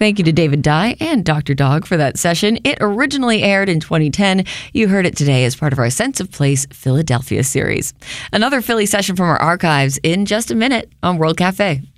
Thank you to David Dye and Dr. Dog for that session. It originally aired in 2010. You heard it today as part of our Sense of Place Philadelphia series. Another Philly session from our archives in just a minute on World Cafe.